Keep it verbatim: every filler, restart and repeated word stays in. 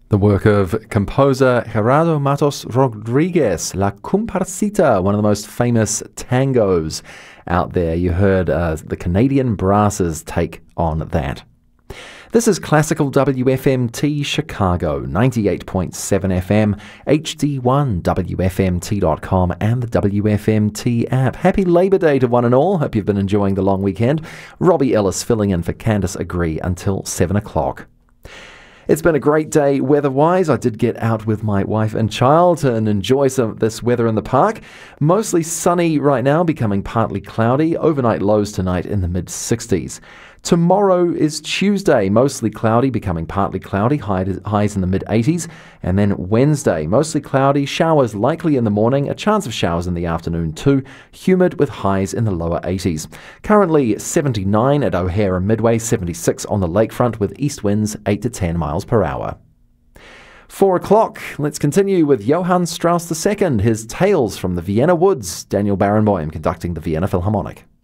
The work of composer Gerardo Matos Rodriguez, La Comparsita, one of the most famous tangos out there. You heard uh, the Canadian Brasses take on that. This is Classical W F M T Chicago, ninety-eight point seven F M, H D one, W F M T dot com, and the W F M T app. Happy Labour Day to one and all. Hope you've been enjoying the long weekend. Robbie Ellis filling in for Candice Agree until seven o'clock. It's been a great day weather-wise. I did get out with my wife and child and enjoy some of this weather in the park. Mostly sunny right now, becoming partly cloudy. Overnight lows tonight in the mid sixties. Tomorrow is Tuesday, mostly cloudy, becoming partly cloudy, highs in the mid eighties. And then Wednesday, mostly cloudy, showers likely in the morning, a chance of showers in the afternoon too, humid with highs in the lower eighties. Currently seventy-nine at O'Hare Midway, seventy-six on the lakefront with east winds eight to ten miles per hour. Four o'clock, let's continue with Johann Strauss the Second, his Tales from the Vienna Woods, Daniel Barenboim conducting the Vienna Philharmonic.